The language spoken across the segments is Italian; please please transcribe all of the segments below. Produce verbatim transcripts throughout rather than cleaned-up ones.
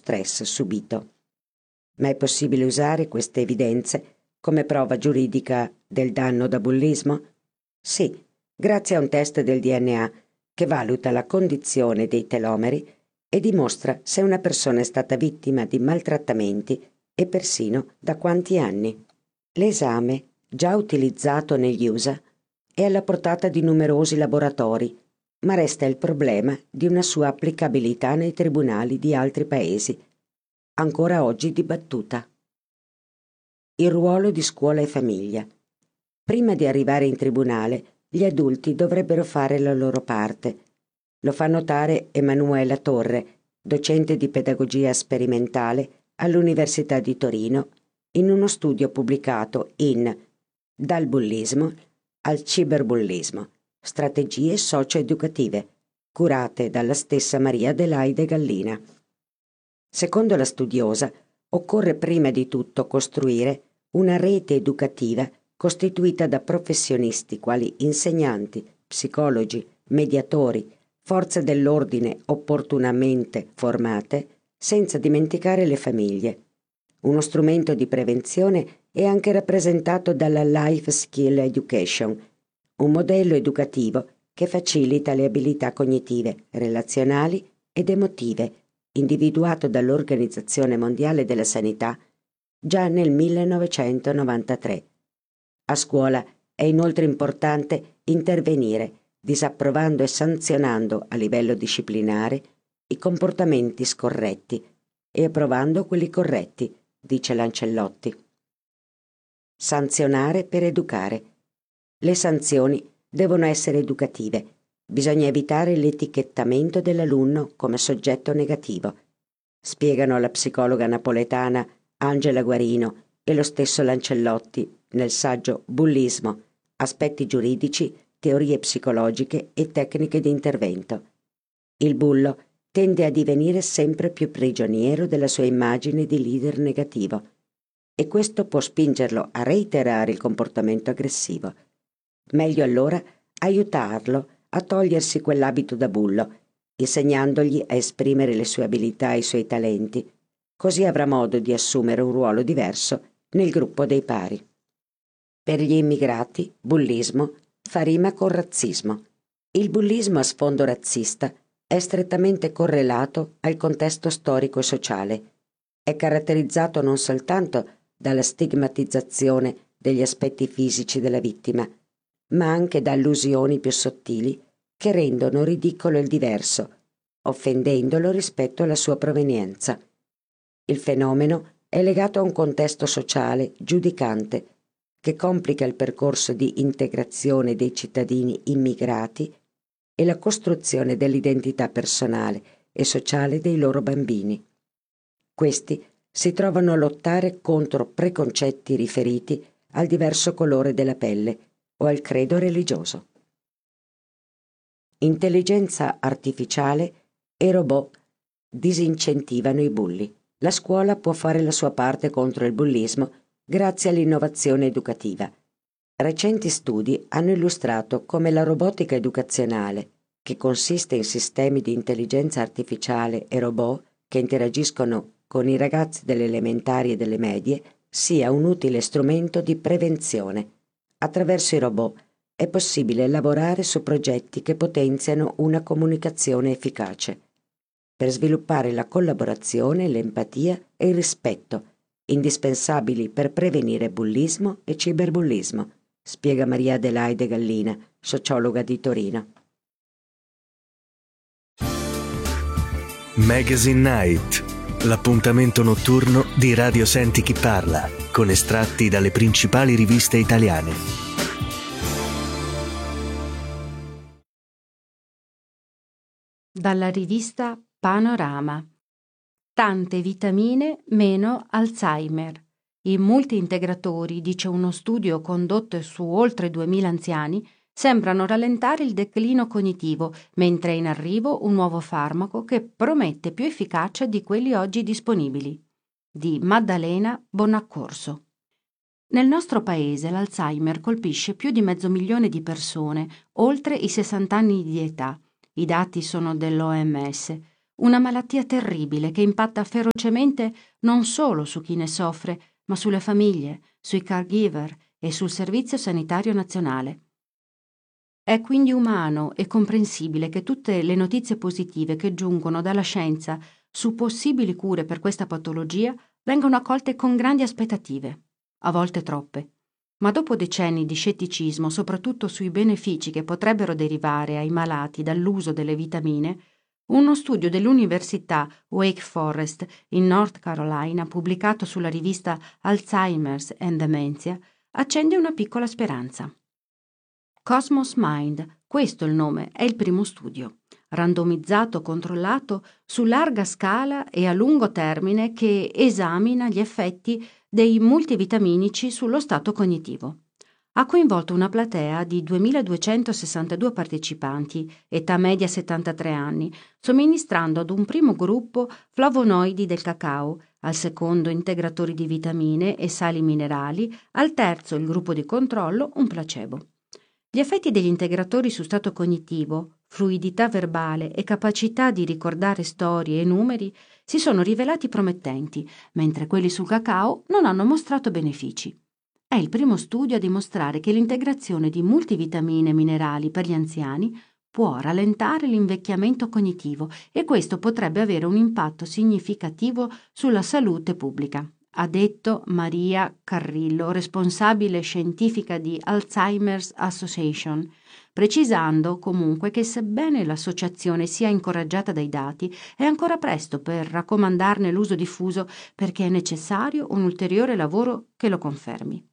stress subito. Ma è possibile usare queste evidenze come prova giuridica del danno da bullismo? Sì, grazie a un test del D N A che valuta la condizione dei telomeri e dimostra se una persona è stata vittima di maltrattamenti e persino da quanti anni. L'esame, già utilizzato negli U S A, è alla portata di numerosi laboratori, ma resta il problema di una sua applicabilità nei tribunali di altri paesi, ancora oggi dibattuta. Il ruolo di scuola e famiglia. Prima di arrivare in tribunale, gli adulti dovrebbero fare la loro parte. Lo fa notare Emanuela Torre, docente di pedagogia sperimentale all'Università di Torino, in uno studio pubblicato in Dal bullismo al ciberbullismo, strategie socio-educative, curate dalla stessa Maria Adelaide Gallina. Secondo la studiosa, occorre prima di tutto costruire una rete educativa costituita da professionisti quali insegnanti, psicologi, mediatori, forze dell'ordine opportunamente formate, senza dimenticare le famiglie. Uno strumento di prevenzione è anche rappresentato dalla Life Skill Education, un modello educativo che facilita le abilità cognitive, relazionali ed emotive, individuato dall'Organizzazione Mondiale della Sanità già nel millenovecentonovantatré. A scuola è inoltre importante intervenire disapprovando e sanzionando a livello disciplinare i comportamenti scorretti e approvando quelli corretti, dice Lancellotti. Sanzionare per educare. Le sanzioni devono essere educative. Bisogna evitare l'etichettamento dell'alunno come soggetto negativo. Spiegano la psicologa napoletana Angela Guarino e lo stesso Lancellotti nel saggio Bullismo, aspetti giuridici, teorie psicologiche e tecniche di intervento. Il bullo tende a divenire sempre più prigioniero della sua immagine di leader negativo e questo può spingerlo a reiterare il comportamento aggressivo. Meglio allora aiutarlo a togliersi quell'abito da bullo, insegnandogli a esprimere le sue abilità e i suoi talenti, così avrà modo di assumere un ruolo diverso nel gruppo dei pari. Per gli immigrati, bullismo fa rima con razzismo. Il bullismo a sfondo razzista è strettamente correlato al contesto storico e sociale. È caratterizzato non soltanto dalla stigmatizzazione degli aspetti fisici della vittima, ma anche da allusioni più sottili che rendono ridicolo il diverso, offendendolo rispetto alla sua provenienza. Il fenomeno è legato a un contesto sociale giudicante che complica il percorso di integrazione dei cittadini immigrati e la costruzione dell'identità personale e sociale dei loro bambini. Questi si trovano a lottare contro preconcetti riferiti al diverso colore della pelle o al credo religioso. Intelligenza artificiale e robot disincentivano i bulli. La scuola può fare la sua parte contro il bullismo grazie all'innovazione educativa. Recenti studi hanno illustrato come la robotica educazionale, che consiste in sistemi di intelligenza artificiale e robot che interagiscono con i ragazzi delle elementari e delle medie, sia un utile strumento di prevenzione. Attraverso i robot è possibile lavorare su progetti che potenziano una comunicazione efficace, per sviluppare la collaborazione, l'empatia e il rispetto, indispensabili per prevenire bullismo e ciberbullismo, spiega Maria Adelaide Gallina, sociologa di Torino. Magazine Night, l'appuntamento notturno di Radio Senti Chi Parla, con estratti dalle principali riviste italiane. Dalla rivista Panorama. Tante vitamine, meno Alzheimer. I multiintegratori, dice uno studio condotto su oltre duemila anziani, sembrano rallentare il declino cognitivo, mentre è in arrivo un nuovo farmaco che promette più efficacia di quelli oggi disponibili. Di Maddalena Bonaccorso. Nel nostro paese l'Alzheimer colpisce più di mezzo milione di persone, oltre i sessanta anni di età. I dati sono dell'O M S. una malattia terribile che impatta ferocemente non solo su chi ne soffre, ma sulle famiglie, sui caregiver e sul Servizio Sanitario Nazionale. È quindi umano e comprensibile che tutte le notizie positive che giungono dalla scienza su possibili cure per questa patologia vengano accolte con grandi aspettative, a volte troppe. Ma dopo decenni di scetticismo, soprattutto sui benefici che potrebbero derivare ai malati dall'uso delle vitamine, uno studio dell'Università Wake Forest in North Carolina, pubblicato sulla rivista Alzheimer's and Dementia, accende una piccola speranza. Cosmos Mind, questo è il nome, è il primo studio, randomizzato, controllato su larga scala e a lungo termine, che esamina gli effetti dei multivitaminici sullo stato cognitivo. Ha coinvolto una platea di duemiladuecentosessantadue partecipanti, età media settantatré anni, somministrando ad un primo gruppo flavonoidi del cacao, al secondo integratori di vitamine e sali minerali, al terzo, il gruppo di controllo, un placebo. Gli effetti degli integratori su stato cognitivo, fluidità verbale e capacità di ricordare storie e numeri si sono rivelati promettenti, mentre quelli sul cacao non hanno mostrato benefici. È il primo studio a dimostrare che l'integrazione di multivitamine e minerali per gli anziani può rallentare l'invecchiamento cognitivo e questo potrebbe avere un impatto significativo sulla salute pubblica, ha detto Maria Carrillo, responsabile scientifica di Alzheimer's Association, precisando comunque che sebbene l'associazione sia incoraggiata dai dati, è ancora presto per raccomandarne l'uso diffuso perché è necessario un ulteriore lavoro che lo confermi.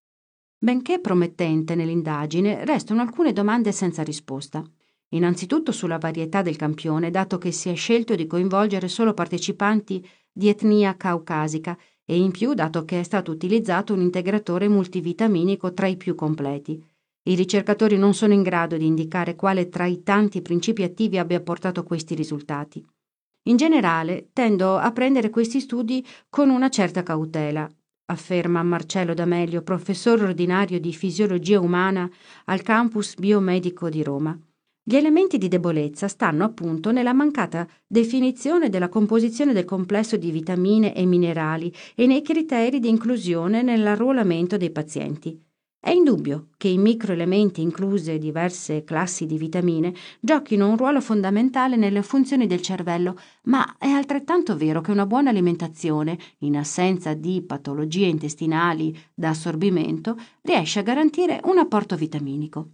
Benché promettente nell'indagine, restano alcune domande senza risposta. Innanzitutto sulla varietà del campione, dato che si è scelto di coinvolgere solo partecipanti di etnia caucasica e in più dato che è stato utilizzato un integratore multivitaminico tra i più completi. I ricercatori non sono in grado di indicare quale tra i tanti principi attivi abbia portato questi risultati. In generale, tendo a prendere questi studi con una certa cautela, afferma Marcello D'Amelio, professore ordinario di fisiologia umana al campus biomedico di Roma. Gli elementi di debolezza stanno appunto nella mancata definizione della composizione del complesso di vitamine e minerali e nei criteri di inclusione nell'arruolamento dei pazienti. È indubbio che i microelementi, incluse diverse classi di vitamine, giochino un ruolo fondamentale nelle funzioni del cervello, ma è altrettanto vero che una buona alimentazione, in assenza di patologie intestinali da assorbimento, riesce a garantire un apporto vitaminico.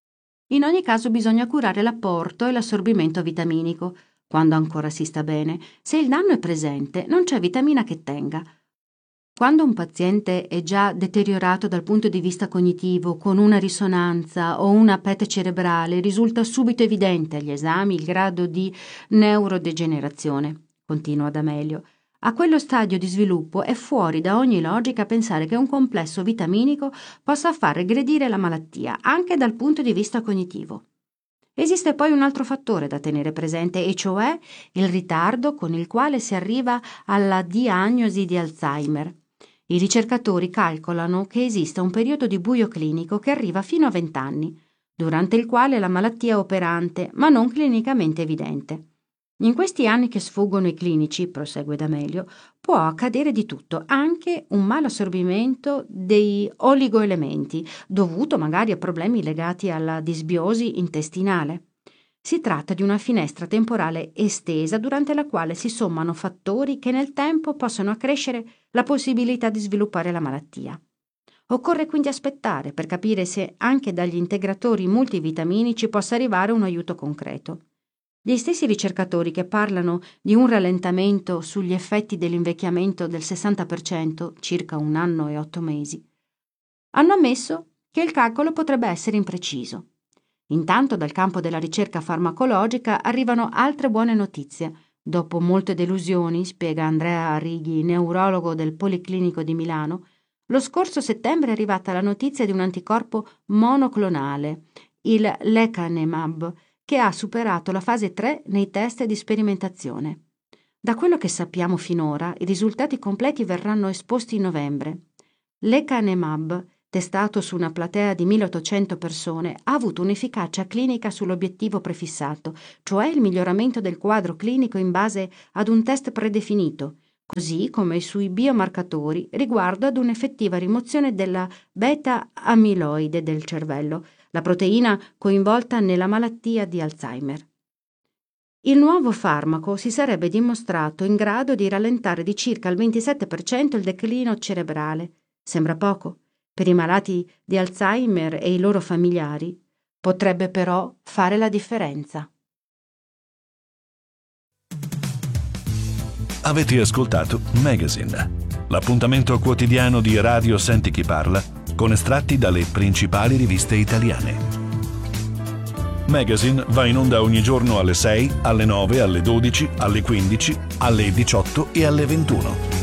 In ogni caso bisogna curare l'apporto e l'assorbimento vitaminico, quando ancora si sta bene. Se il danno è presente, non c'è vitamina che tenga. Quando un paziente è già deteriorato dal punto di vista cognitivo, con una risonanza o una P E T cerebrale, risulta subito evidente agli esami il grado di neurodegenerazione, continua D'Amelio. A quello stadio di sviluppo è fuori da ogni logica pensare che un complesso vitaminico possa far regredire la malattia, anche dal punto di vista cognitivo. Esiste poi un altro fattore da tenere presente, e cioè il ritardo con il quale si arriva alla diagnosi di Alzheimer. I ricercatori calcolano che esista un periodo di buio clinico che arriva fino a vent'anni, durante il quale la malattia è operante, ma non clinicamente evidente. In questi anni che sfuggono i clinici, prosegue D'Amelio, può accadere di tutto, anche un malassorbimento dei oligoelementi, dovuto magari a problemi legati alla disbiosi intestinale. Si tratta di una finestra temporale estesa durante la quale si sommano fattori che nel tempo possono accrescere la possibilità di sviluppare la malattia. Occorre quindi aspettare per capire se anche dagli integratori multivitaminici possa arrivare un aiuto concreto. Gli stessi ricercatori che parlano di un rallentamento sugli effetti dell'invecchiamento del sessanta per cento, circa un anno e otto mesi, hanno ammesso che il calcolo potrebbe essere impreciso. Intanto dal campo della ricerca farmacologica arrivano altre buone notizie. Dopo molte delusioni, spiega Andrea Arrighi, neurologo del Policlinico di Milano, lo scorso settembre è arrivata la notizia di un anticorpo monoclonale, il lecanemab, che ha superato la fase tre nei test di sperimentazione. Da quello che sappiamo finora, i risultati completi verranno esposti in novembre. Lecanemab testato su una platea di milleottocento persone, ha avuto un'efficacia clinica sull'obiettivo prefissato, cioè il miglioramento del quadro clinico in base ad un test predefinito, così come sui biomarcatori riguardo ad un'effettiva rimozione della beta-amiloide del cervello, la proteina coinvolta nella malattia di Alzheimer. Il nuovo farmaco si sarebbe dimostrato in grado di rallentare di circa il ventisette per cento il declino cerebrale. Sembra poco. Per i malati di Alzheimer e i loro familiari potrebbe però fare la differenza. Avete ascoltato Magazine, l'appuntamento quotidiano di Radio Senti Chi Parla con estratti dalle principali riviste italiane. Magazine va in onda ogni giorno alle sei, alle nove, alle dodici, alle quindici, alle diciotto e alle ventuno.